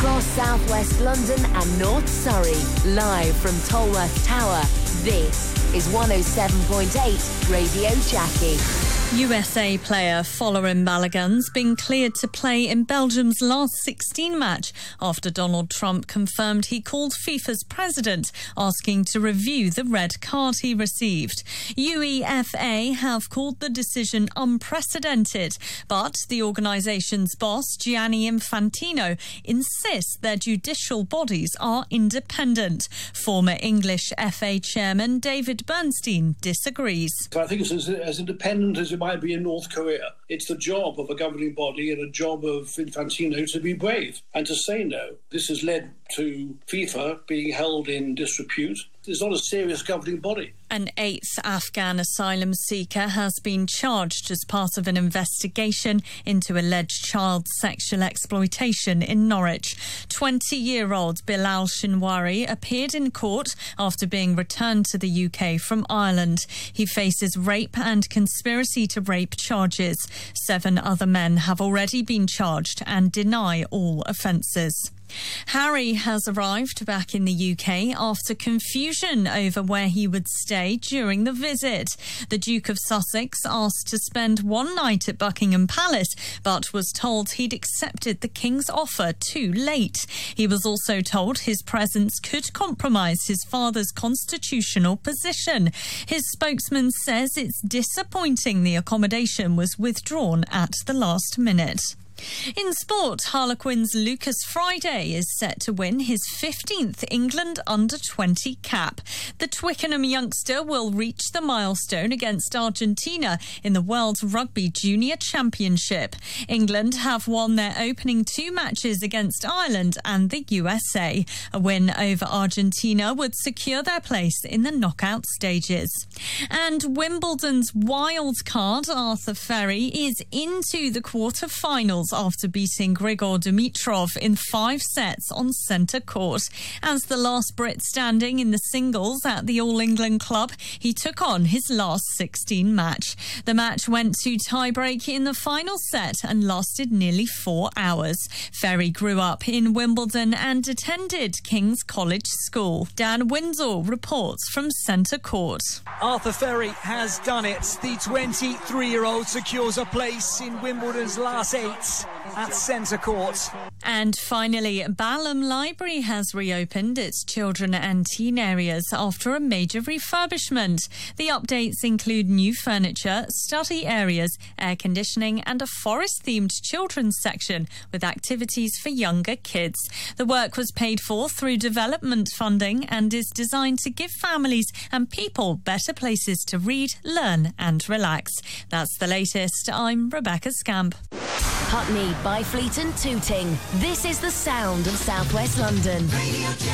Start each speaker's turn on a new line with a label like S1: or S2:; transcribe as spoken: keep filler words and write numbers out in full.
S1: across southwest London and North Surrey. Live from Tolworth Tower, this is one oh seven point eight Radio Jackie.
S2: U S A player Folarin Balogun's been cleared to play in Belgium's last sixteen match after Donald Trump confirmed he called FIFA's president asking to review the red card he received. UEFA have called the decision unprecedented, but the organisation's boss, Gianni Infantino, insists their judicial bodies are independent. Former English F A chairman David Bernstein disagrees.
S3: I think it's as, as independent as it might be in North Korea. It's the job of a governing body and a job of Infantino to be brave and to say no. This has led to FIFA being held in disrepute. It's not a serious governing body.
S2: An eighth Afghan asylum seeker has been charged as part of an investigation into alleged child sexual exploitation in Norwich. twenty-year-old Bilal Shinwari appeared in court after being returned to the U K from Ireland. He faces rape and conspiracy to rape charges. Seven other men have already been charged and deny all offences. Harry has arrived back in the U K after confusion over where he would stay during the visit. The Duke of Sussex asked to spend one night at Buckingham Palace, but was told he'd accepted the King's offer too late. He was also told his presence could compromise his father's constitutional position. His spokesman says it's disappointing the accommodation was withdrawn at the last minute. In sport, Harlequins' Lucas Friday is set to win his fifteenth England under twenty cap. The Twickenham youngster will reach the milestone against Argentina in the World Rugby Junior Championship. England have won their opening two matches against Ireland and the U S A. A win over Argentina would secure their place in the knockout stages. And Wimbledon's wild card, Arthur Ferry, is into the quarter-finals after beating Grigor Dimitrov in five sets on centre court. As the last Brit standing in the singles at the All England Club, he took on his last sixteen match. The match went to tiebreak in the final set and lasted nearly four hours. Ferry grew up in Wimbledon and attended King's College School. Dan Windsor reports from centre court.
S4: Arthur Ferry has done it. The twenty-three-year-old secures a place in Wimbledon's last eight at centre court.
S2: And finally, Balham Library has reopened its children and teen areas after a major refurbishment. The updates include new furniture, study areas, air conditioning and a forest-themed children's section with activities for younger kids. The work was paid for through development funding and is designed to give families and people better places to read, learn and relax. That's the latest. I'm Rebecca Scamp.
S1: Putney, Byfleet and Tooting. This is the sound of South West London. Radio